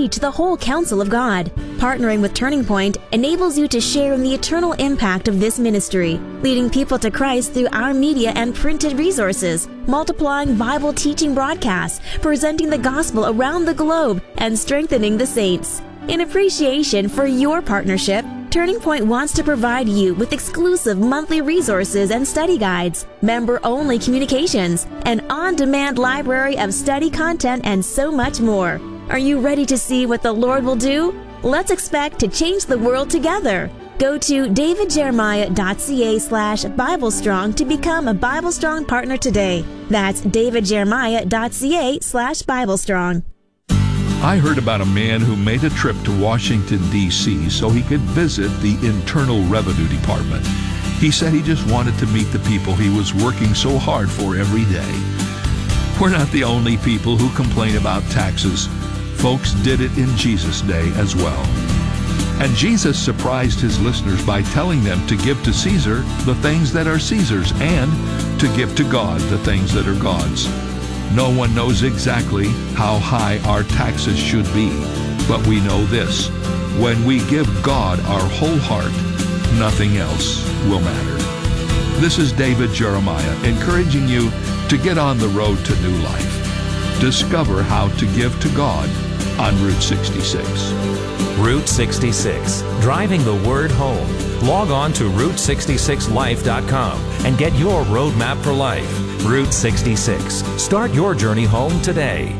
teach the whole counsel of God. Partnering with Turning Point enables you to share in the eternal impact of this ministry, leading people to Christ through our media and printed resources, multiplying Bible teaching broadcasts, presenting the gospel around the globe, and strengthening the saints. In appreciation for your partnership, Turning Point wants to provide you with exclusive monthly resources and study guides, member-only communications, an on-demand library of study content, and so much more. Are you ready to see what the Lord will do? Let's expect to change the world together. Go to davidjeremiah.ca/BibleStrong to become a Bible Strong partner today. That's davidjeremiah.ca/BibleStrong. I heard about a man who made a trip to Washington, D.C. so he could visit the Internal Revenue Department. He said he just wanted to meet the people he was working so hard for every day. We're not the only people who complain about taxes. Folks did it in Jesus' day as well. And Jesus surprised his listeners by telling them to give to Caesar the things that are Caesar's and to give to God the things that are God's. No one knows exactly how high our taxes should be, but we know this: when we give God our whole heart, nothing else will matter. This is David Jeremiah encouraging you to get on the road to new life. Discover how to give to God on Route 66. Route 66, driving the word home. Log on to Route66Life.com and get your roadmap for life. Route 66. Start your journey home today.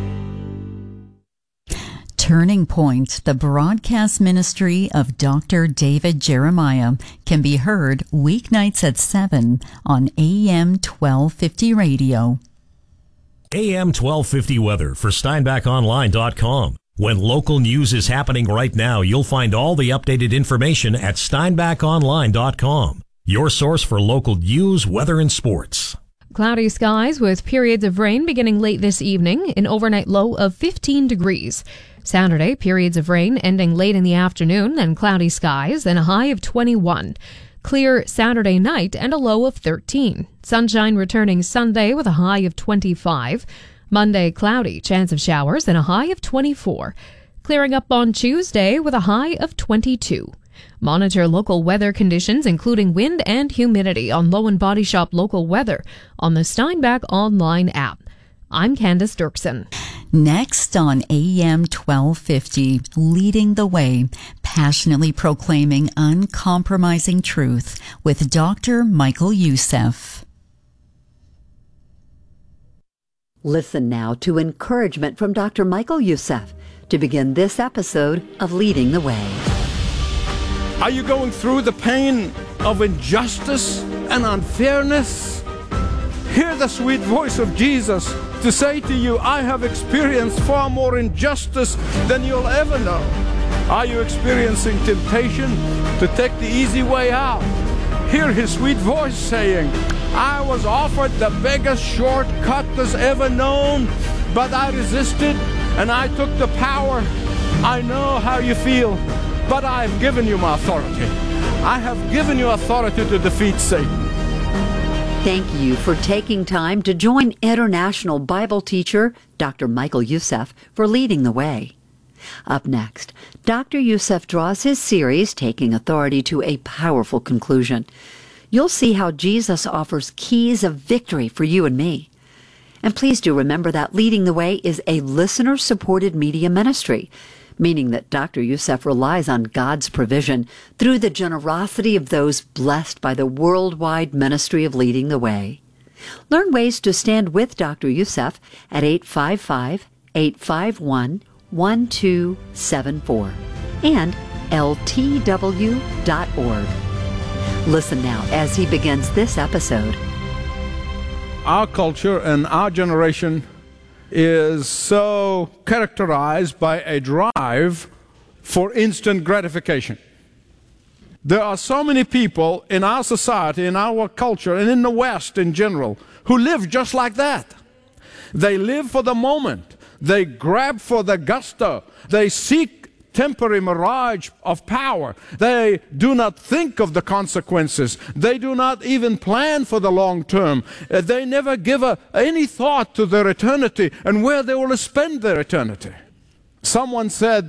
Turning Point, the broadcast ministry of Dr. David Jeremiah, can be heard weeknights at 7 on AM 1250 radio. AM 1250 weather for SteinbachOnline.com. When local news is happening right now, you'll find all the updated information at SteinbachOnline.com. Your source for local news, weather, and sports. Cloudy skies with periods of rain beginning late this evening, an overnight low of 15 degrees. Saturday, periods of rain ending late in the afternoon, and cloudy skies, and a high of 21. Clear Saturday night and a low of 13. Sunshine returning Sunday with a high of 25. Monday, cloudy, chance of showers, and a high of 24. Clearing up on Tuesday with a high of 22. Monitor local weather conditions, including wind and humidity, on Low and Body Shop Local Weather on the Steinbach Online app. I'm Candace Dirksen. Next on AM 1250, Leading the Way, passionately proclaiming uncompromising truth with Dr. Michael Youssef. Listen now to encouragement from Dr. Michael Youssef to begin this episode of Leading the Way. Are you going through the pain of injustice and unfairness? Hear the sweet voice of Jesus to say to you, I have experienced far more injustice than you'll ever know. Are you experiencing temptation to take the easy way out? Hear his sweet voice saying, I was offered the biggest shortcut that's ever known, but I resisted and I took the power. I know how you feel, but I've given you my authority. I have given you authority to defeat Satan. Thank you for taking time to join international Bible teacher Dr. Michael Youssef for Leading the Way. Up next, Dr. Youssef draws his series, Taking Authority, to a powerful conclusion. You'll see how Jesus offers keys of victory for you and me. And please do remember that Leading the Way is a listener-supported media ministry, meaning that Dr. Youssef relies on God's provision through the generosity of those blessed by the worldwide ministry of Leading the Way. Learn ways to stand with Dr. Youssef at 855-851-1274 and ltw.org. Listen now as he begins this episode. Our culture and our generation is so characterized by a drive for instant gratification. There are so many people in our society, in our culture, and in the West in general, who live just like that. They live for the moment. They grab for the gusto. They seek temporary mirage of power. They do not think of the consequences. They do not even plan for the long term. They never give any thought to their eternity and where they will spend their eternity. Someone said